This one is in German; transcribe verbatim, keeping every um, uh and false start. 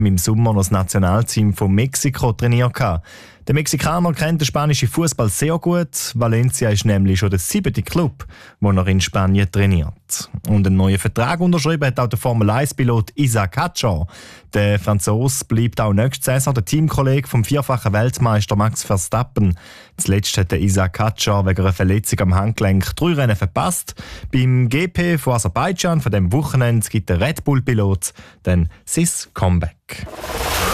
Im Sommer noch das Nationalteam von Mexiko trainiert. Der Mexikaner kennt den spanischen Fußball sehr gut. Valencia ist nämlich schon der siebte Club, der er in Spanien trainiert. Und einen neuen Vertrag unterschrieben hat auch der Formel eins Pilot Isaac Hadjar. Der Franzose bleibt auch nächste Saison der Teamkollege vom vierfachen Weltmeister Max Verstappen. Zuletzt hat der Isaac Hadjar wegen einer Verletzung am Handgelenk drei Rennen verpasst. Beim G P von Aserbaidschan von dem Wochenende gibt der Red Bull-Pilot dann sein Comeback.